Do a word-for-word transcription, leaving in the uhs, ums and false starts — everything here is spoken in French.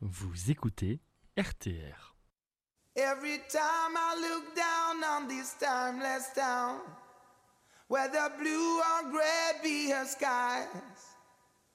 Vous écoutez R T R. Every time I look down on this timeless town, whether blue or gray be her skies,